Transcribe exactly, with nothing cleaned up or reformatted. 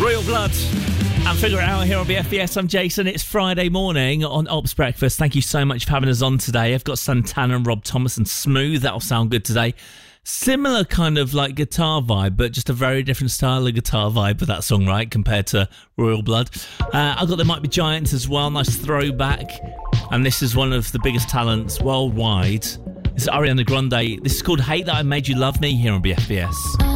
Royal Blood and Figure It Out here on B F B S. I'm Jason. It's Friday morning on Ops Breakfast. Thank you so much for having us on today. I've got Santana and Rob Thomas and Smooth. That'll sound good today. Similar kind of like guitar vibe, but just a very different style of guitar vibe with that song, right, compared to Royal Blood. Uh, I've got There Might Be Giants as well. Nice throwback. And this is one of the biggest talents worldwide. This is Ariana Grande. This is called Hate That I Made You Love Me here on B F B S.